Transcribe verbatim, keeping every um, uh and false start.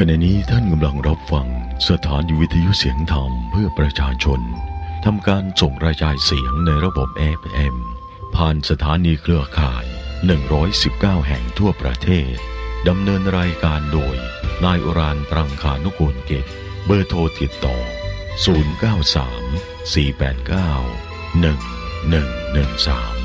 ณะนี้ท่านกำลังรับฟังสถานีวิทยุเสียงธรรมเพื่อประชาชนทำการส่งกระจายเสียงในระบบ เอ ฟ เอ็ม ผ่านสถานีเครือข่ายหนึ่งร้อยสิบเก้าแห่งทั่วประเทศดำเนินรายการโดยนายอุรานต์ ปรังคานุกูลกิจเบอร์โทรติดต่อศูนย์ เก้า สาม สี่ แปด เก้า หนึ่ง หนึ่ง หนึ่ง สาม